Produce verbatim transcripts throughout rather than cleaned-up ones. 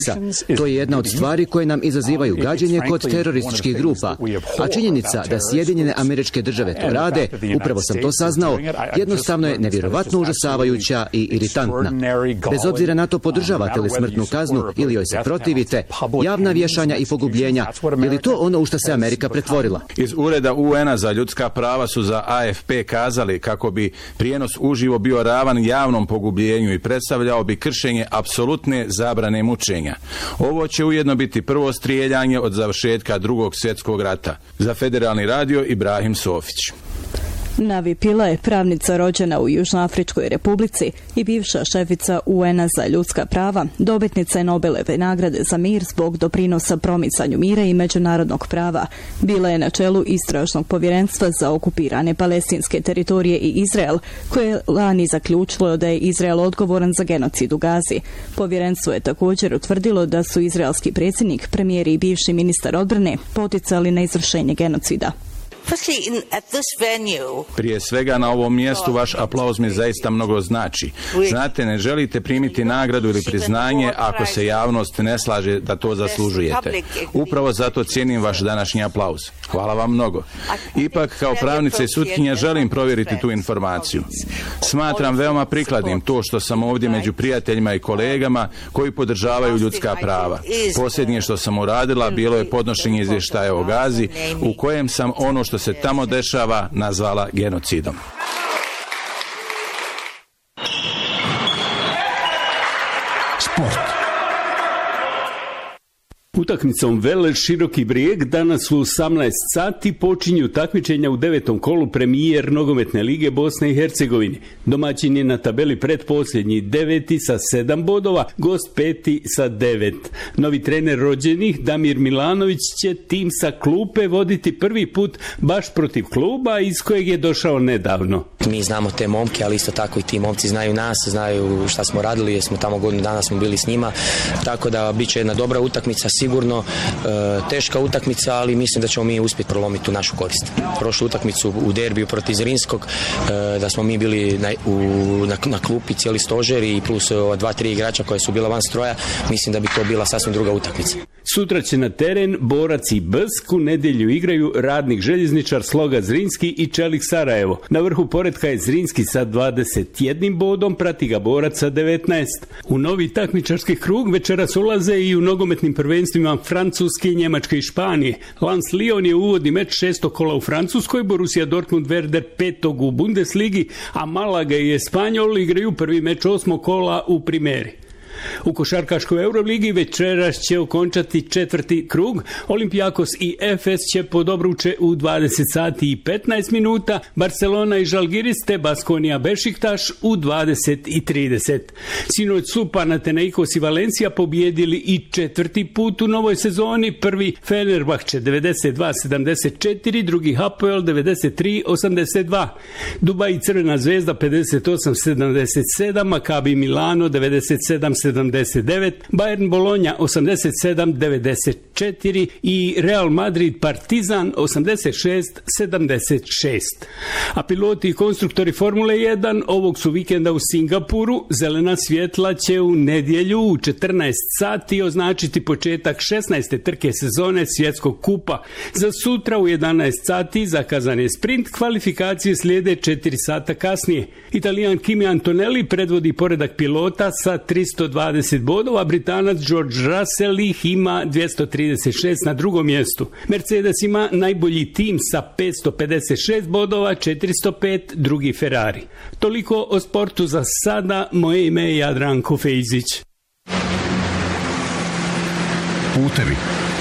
To je jedna od stvari koje nam izazivaju gađenje kod terorističkih grupa. A činjenica da Sjedinjene Američke Države to rade, upravo sam to saznao, jednostavno je nevjerovatno užasavajuća i iritantna. Bez obzira na to podržavate li smrtnu kaznu ili joj se protivite, javna vješanja i pogubljenja, je li to ono u što se Amerika pretvorila? Iz Ureda U N-a za ljudska prava su za A F P kazali kako bi prijenos uživo bio ravan javnom pogubljenju i predstavljao bi kršenje apsolutne zabrane mučenja. Ovo će ujedno biti prvo strijeljanje od završetka drugog svjetskog rata. Za Federalni radio Ibrahim Sofić. Navi Pila je pravnica rođena u Južnoafričkoj republici i bivša šefica U N-a za ljudska prava, dobitnica je Nobelove nagrade za mir zbog doprinosa promicanju mira i međunarodnog prava. Bila je na čelu istražnog povjerenstva za okupirane palestinske teritorije i Izrael, koje je lani zaključilo da je Izrael odgovoran za genocid u Gazi. Povjerenstvo je također utvrdilo da su izraelski predsjednik, premijer i bivši ministar odbrane poticali na izvršenje genocida. Prije svega na ovom mjestu vaš aplauz mi zaista mnogo znači. Znate, ne želite primiti nagradu ili priznanje ako se javnost ne slaže da to zaslužujete. Upravo zato cijenim vaš današnji aplauz. Hvala vam mnogo. Ipak, kao pravnica i sutkinja želim provjeriti tu informaciju. Smatram veoma prikladnim to što sam ovdje među prijateljima i kolegama koji podržavaju ljudska prava. Posljednje što sam uradila bilo je podnošenje izvještaja o Gazi, u kojem sam ono što se tamo dešava nazvala genocidom. Sport. Utakmicom Veleš Široki Brijeg danas u osamnaest sati počinju takmičenja u devetom kolu premijer nogometne lige Bosne i Hercegovine. Domaćin je na tabeli pretposljednji, deveti sa sedam bodova, gost peti sa devet. Novi trener rođenih Damir Milanović će tim sa klupe voditi prvi put baš protiv kluba iz kojeg je došao nedavno. Mi znamo te momke, ali isto tako i ti momci znaju nas, znaju šta smo radili, jer smo tamo godinu dana smo bili s njima, tako da bit će jedna dobra utakmica, sigurno e, teška utakmica, ali mislim da ćemo mi uspjeti prolomiti tu našu korist. Prošlu utakmicu u derbiju protiv Zrinskog, e, da smo mi bili na, u, na, na klupi cijeli stožer i plus ova dva, tri igrača koja su bila van stroja, mislim da bi to bila sasvim druga utakmica. Sutra će na teren Borac i Bsk, u nedjelju igraju Radnik Željezničar, Sloga Zrinski i Čelik Sarajevo. Na vrhu poretka je Zrinski sa dvadeset jednim bodom, prati ga Borac sa devetnaest. U novi takmičarski krug večeras ulaze i u nogometnim prvenstvima Francuske, Njemačke i Španije. Lens Lyon je uvodni meč šestog kola u Francuskoj, Borussia Dortmund Werder petog u Bundesligi, a Malaga i Espanjol igraju prvi meč osmog kola u Primeri. U košarkaškoj Euroligi večeras će okončati četvrti krug. Olimpijakos i Efes će pod obruče u dvadeset sati i petnaest minuta, Barcelona i Žalgiris te Baskonija Bešiktaš u dvadeset i trideset. Sinoć su Panathinaikos i Valencija pobjedili i četvrti put u novoj sezoni. Prvi Fenerbahče devedeset dva sedamdeset četiri, drugi Hapoel devedeset tri osamdeset dva. Dubai i Crvena zvezda pedeset osam sedamdeset sedam, Maccabi Milano devedeset sedam sedamdeset devet, Bayern Bologna osamdeset sedam devedeset četiri i Real Madrid Partizan osamdeset šest sedamdeset šest. A piloti i konstruktori Formule jedan ovog su vikenda u Singapuru. Zelena svjetla će u nedjelju u četrnaest sati označiti početak šesnaeste trke sezone svjetskog kupa. Za sutra u jedanaest sati zakazan je sprint, kvalifikacije slijede četiri sata kasnije. Italijan Kimi Antonelli predvodi poredak pilota sa tristo dvadeset bodova, Britanac George Russell ih ima dvjesto trideset šest na drugom mjestu. Mercedes ima najbolji tim sa petsto pedeset šest bodova, četiristo pet drugi Ferrari. Toliko o sportu za sada, moje ime je Jadranko Fejzić. Putevi.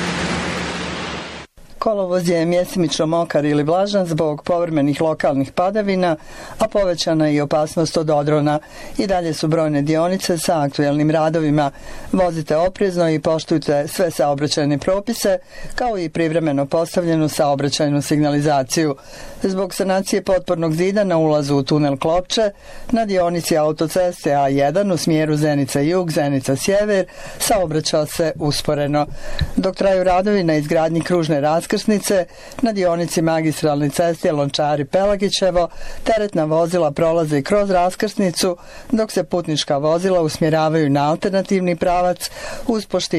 Kolovoz je mjesimično mokar ili vlažan zbog povremenih lokalnih padavina, a povećana je i opasnost od odrona. I dalje su brojne dionice sa aktuelnim radovima. Vozite oprezno i poštujte sve saobraćajne propise, kao i privremeno postavljenu saobraćajnu signalizaciju. Zbog sanacije potpornog zida na ulazu u tunel Klopče, na dionici autoceste A jedan u smjeru Zenica-Jug, Zenica-Sjever, saobraća se usporeno. Dok traju radovi na izgradnji kružne raskrsnice raskrsnice, na dionici magistralne ceste Lončari-Pelagićevo teretna vozila prolaze kroz raskrsnicu, dok se putnička vozila usmjeravaju na alternativni pravac uz poštivanje